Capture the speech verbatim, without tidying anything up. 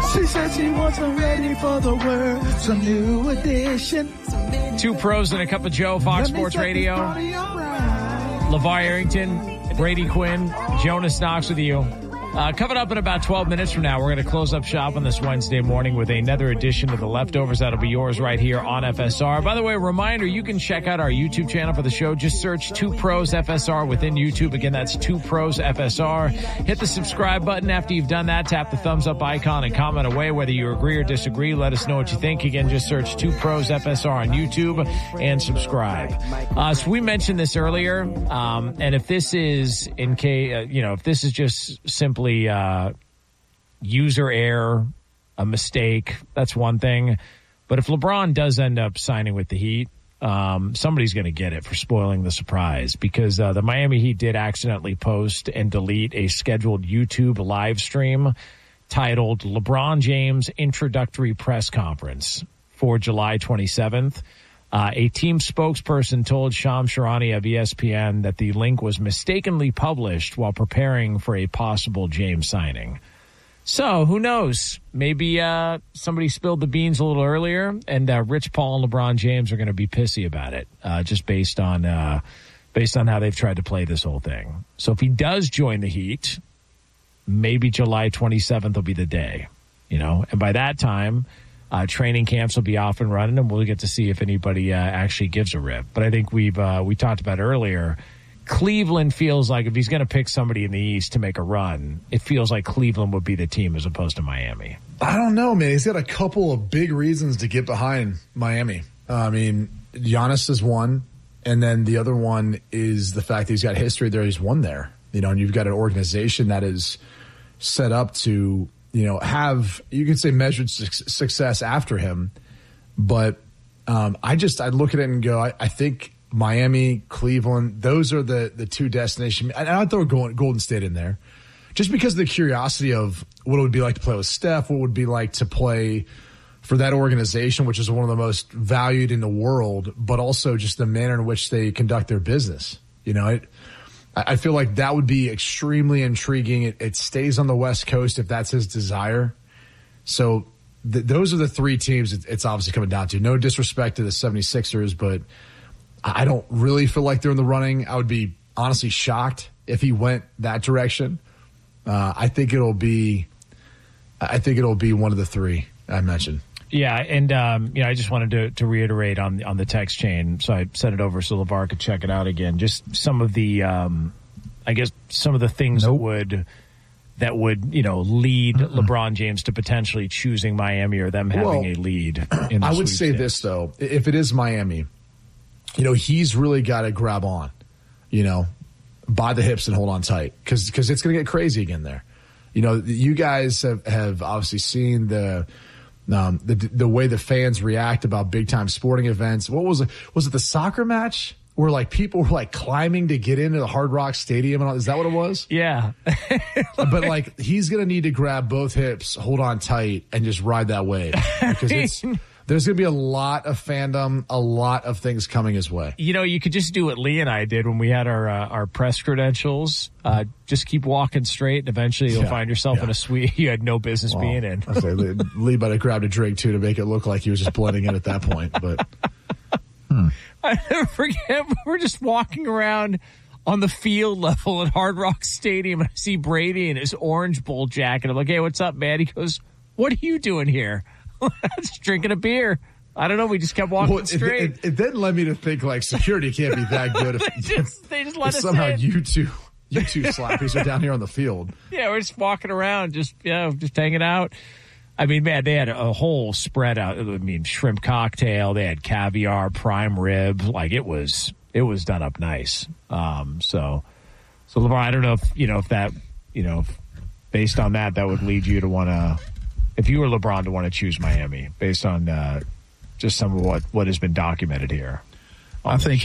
She said she wasn't ready for the world. Some new edition. Two pros and a cup of Joe, Fox Sports Radio. LeVar Arrington, Brady Quinn, Jonas Knox with you. Uh, coming up in about twelve minutes from now, we're going to close up shop on this Wednesday morning with another edition of The Leftovers. That'll be yours right here on F S R. By the way, a reminder, you can check out our YouTube channel for the show. Just search Two Pros F S R within YouTube. Again, that's Two Pros F S R. Hit the subscribe button. After you've done that, tap the thumbs up icon and comment away whether you agree or disagree. Let us know what you think. Again, just search Two Pros F S R on YouTube and subscribe. Uh, so we mentioned this earlier, um, and if this is in case, uh, you know, if this is just simply Uh, user error, a mistake, that's one thing. But if LeBron does end up signing with the Heat, um, somebody's going to get it for spoiling the surprise, because uh, the Miami Heat did accidentally post and delete a scheduled YouTube live stream titled LeBron James Introductory Press Conference for July twenty-seventh. Uh, a team spokesperson told Shams Charania of E S P N that the link was mistakenly published while preparing for a possible James signing. So, who knows? Maybe uh, somebody spilled the beans a little earlier, and uh, Rich Paul and LeBron James are going to be pissy about it, uh, just based on uh, based on how they've tried to play this whole thing. So, if he does join the Heat, maybe July twenty-seventh will be the day, you know, and by that time, Uh, training camps will be off and running, and we'll get to see if anybody uh, actually gives a rip. But I think we've uh, we talked about earlier, Cleveland feels like if he's going to pick somebody in the East to make a run, it feels like Cleveland would be the team as opposed to Miami. I don't know, man. He's got a couple of big reasons to get behind Miami. Uh, I mean, Giannis is one, and then the other one is the fact that he's got history there. He's won there, you know, and you've got an organization that is set up to, you know, have, you can say measured su- success after him. But um, I just, I look at it and go, I, I think Miami, Cleveland, those are the, the two destinations. And I'd throw Golden State in there just because of the curiosity of what it would be like to play with Steph, what it would be like to play for that organization, which is one of the most valued in the world, but also just the manner in which they conduct their business. You know, it, I feel like that would be extremely intriguing. It, it stays on the West Coast if that's his desire. So th- those are the three teams it, it's obviously coming down to. No disrespect to the seventy-sixers, but I don't really feel like they're in the running. I would be honestly shocked if he went that direction. Uh, I think it'll be, I think it'll be one of the three I mentioned. Yeah, and um, you know, I just wanted to, to reiterate on on the text chain, so I sent it over so LeVar could check it out again. Just some of the, um, I guess, some of the things nope. that would that would you know lead Mm-mm. LeBron James to potentially choosing Miami or them having well, a lead. In the I would say stakes. this though: if it is Miami, you know, he's really got to grab on, you know, by the hips and hold on tight, because because it's going to get crazy again there. You know, you guys have, have obviously seen the. Um, the the way the fans react about big time sporting events. What was it? Was it the soccer match where like people were like climbing to get into the Hard Rock Stadium? And all, is that what it was? Yeah. But like he's gonna need to grab both hips, hold on tight, and just ride that wave, because it's there's gonna be a lot of fandom, a lot of things coming his way. You know, you could just do what Lee and I did when we had our uh, our press credentials. Uh, just keep walking straight, and eventually you'll yeah, find yourself yeah. in a suite you had no business well, being in. I say Lee, Lee might have grabbed a drink too to make it look like he was just blending in at that point. But hmm. I never forget, we're just walking around on the field level at Hard Rock Stadium, and I see Brady in his Orange Bowl jacket. I'm like, hey, what's up, man? He goes, what are you doing here? Just drinking a beer. I don't know. We just kept walking well, straight. It, it, it then led me to think like security can't be that good if, they just, they just let if us somehow in. you two, you two slappies are down here on the field. Yeah, we're just walking around, just you know, just hanging out. I mean, man, they had a whole spread out. I mean, shrimp cocktail. They had caviar, prime rib. Like it was, it was done up nice. Um, so, so LeVar, I don't know if you know if that, you know, if, based on that, that would lead you to want to. If you were LeBron, to want to choose Miami based on uh, just some of what, what has been documented here. I think